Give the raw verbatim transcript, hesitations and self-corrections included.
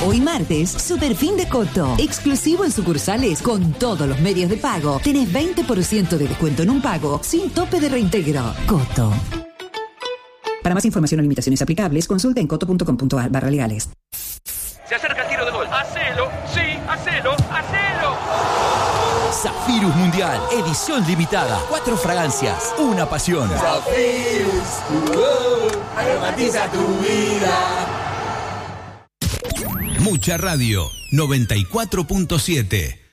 Hoy martes, super fin de Coto. Exclusivo en sucursales con todos los medios de pago. Tenés veinte por ciento de descuento en un pago sin tope de reintegro. Coto. Para más información o limitaciones aplicables, consulta en coto punto com punto a r barra legales. Se acerca el tiro de gol. Hacelo, sí, hacelo, hacelo. Zafirus Mundial, edición limitada. Cuatro fragancias, una pasión. Zafirus, uh, aromatiza tu vida. Mucha Radio, noventa y cuatro punto siete.